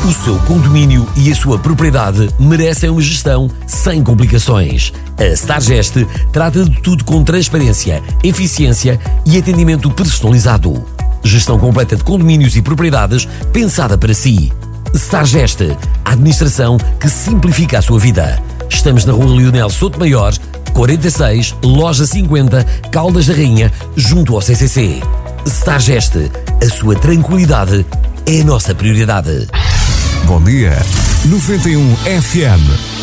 O seu condomínio e a sua propriedade merecem uma gestão sem complicações. A Stargest trata de tudo com transparência, eficiência e atendimento personalizado. Gestão completa de condomínios e propriedades pensada para si. Stargest, a administração que simplifica a sua vida. Estamos na Rua Leonel Sotomayor, 46, Loja 50, Caldas da Rainha, junto ao CCC. Stargest, a sua tranquilidade é a nossa prioridade. Bom dia, 91 FM.